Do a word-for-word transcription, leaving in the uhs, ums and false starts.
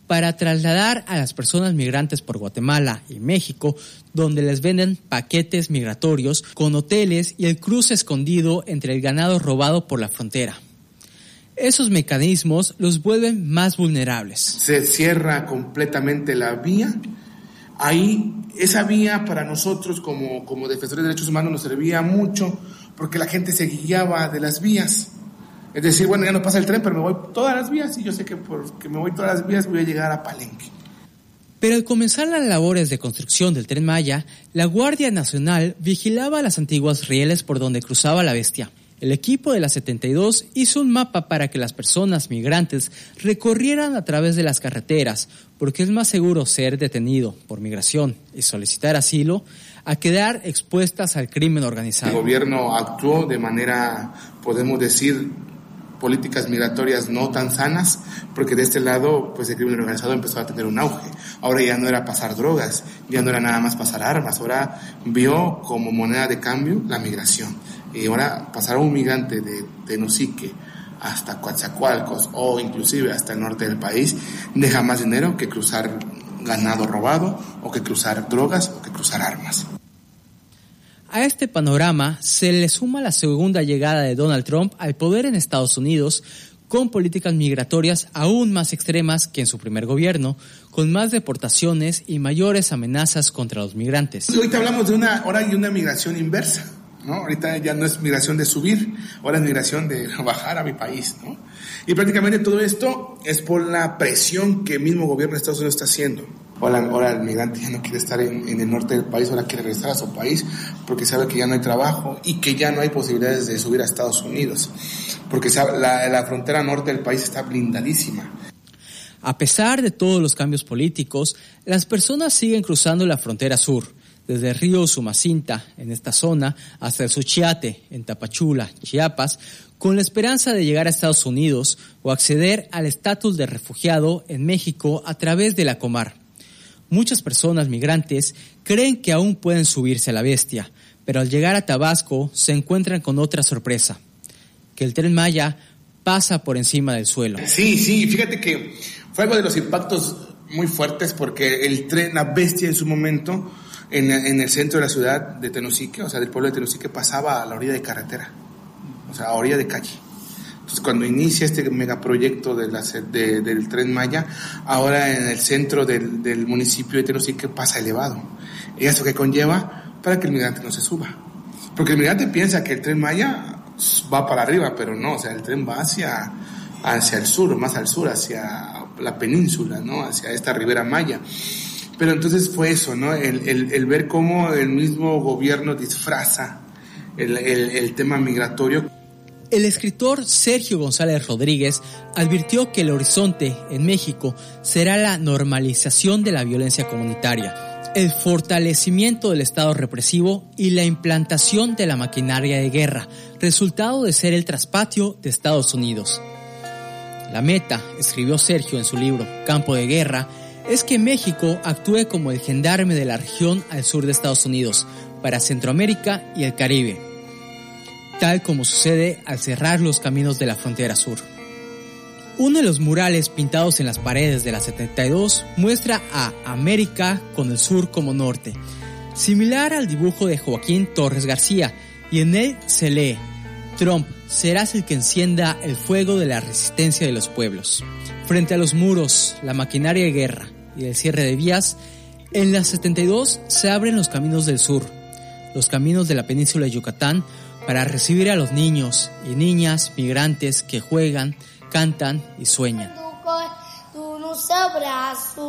para trasladar a las personas migrantes por Guatemala y México, donde les venden paquetes migratorios con hoteles y el cruce escondido entre el ganado robado por la frontera. Esos mecanismos los vuelven más vulnerables. Se cierra completamente la vía. Ahí, esa vía para nosotros como, como defensores de derechos humanos nos servía mucho porque la gente se guiaba de las vías. Es decir, bueno, ya no pasa el tren, pero me voy todas las vías y yo sé que porque me voy todas las vías voy a llegar a Palenque. Pero al comenzar las labores de construcción del Tren Maya, la Guardia Nacional vigilaba las antiguas rieles por donde cruzaba la bestia. El equipo de la setenta y dos hizo un mapa para que las personas migrantes recorrieran a través de las carreteras, porque es más seguro ser detenido por migración y solicitar asilo a quedar expuestas al crimen organizado. El gobierno actuó de manera, podemos decir, políticas migratorias no tan sanas, porque de este lado pues el crimen organizado empezó a tener un auge. Ahora ya no era pasar drogas, ya no era nada más pasar armas, ahora vio como moneda de cambio la migración. Y ahora pasar a un migrante de Tenosique hasta Coatzacoalcos o inclusive hasta el norte del país deja más dinero que cruzar ganado robado o que cruzar drogas o que cruzar armas. A este panorama se le suma la segunda llegada de Donald Trump al poder en Estados Unidos, con políticas migratorias aún más extremas que en su primer gobierno, con más deportaciones y mayores amenazas contra los migrantes. Ahorita hablamos de una, ahora hay una migración inversa, ¿no? Ahorita ya no es migración de subir, ahora es migración de bajar a mi país, ¿no? Y prácticamente todo esto es por la presión que el mismo gobierno de Estados Unidos está haciendo. Ahora, ahora el migrante ya no quiere estar en, en el norte del país, ahora quiere regresar a su país porque sabe que ya no hay trabajo y que ya no hay posibilidades de subir a Estados Unidos, porque sabe, la, la frontera norte del país está blindadísima. A pesar de todos los cambios políticos, las personas siguen cruzando la frontera sur, desde el río Usumacinta, en esta zona, hasta el Suchiate, en Tapachula, Chiapas, con la esperanza de llegar a Estados Unidos o acceder al estatus de refugiado en México a través de la Comar. Muchas personas migrantes creen que aún pueden subirse a la bestia, pero al llegar a Tabasco se encuentran con otra sorpresa, que el Tren Maya pasa por encima del suelo. Sí, sí, fíjate que fue algo de los impactos muy fuertes porque el tren, la bestia en su momento, en, en el centro de la ciudad de Tenosique, o sea, del pueblo de Tenosique, pasaba a la orilla de carretera, o sea, a orilla de calle. Entonces, cuando inicia este megaproyecto de la, de, del Tren Maya, ahora en el centro del, del municipio de Tenosique pasa elevado. ¿Y eso qué conlleva? Para que el migrante no se suba. Porque el migrante piensa que el Tren Maya va para arriba, pero no, o sea, el tren va hacia, hacia el sur, más al sur, hacia la península, ¿no? Hacia esta Ribera Maya. Pero entonces fue eso, ¿no? El, el, el ver cómo el mismo gobierno disfraza el, el, el tema migratorio. El escritor Sergio González Rodríguez advirtió que el horizonte en México será la normalización de la violencia comunitaria, el fortalecimiento del Estado represivo y la implantación de la maquinaria de guerra, resultado de ser el traspatio de Estados Unidos. La meta, escribió Sergio en su libro Campo de Guerra, es que México actúe como el gendarme de la región al sur de Estados Unidos, para Centroamérica y el Caribe, tal como sucede al cerrar los caminos de la frontera sur. Uno de los murales pintados en las paredes de la setenta y dos muestra a América con el sur como norte, similar al dibujo de Joaquín Torres García, y en él se lee: Trump, serás el que encienda el fuego de la resistencia de los pueblos. Frente a los muros, la maquinaria de guerra y el cierre de vías, en la setenta y dos se abren los caminos del sur, los caminos de la península de Yucatán, para recibir a los niños y niñas migrantes que juegan, cantan y sueñan. Tú no sabrás.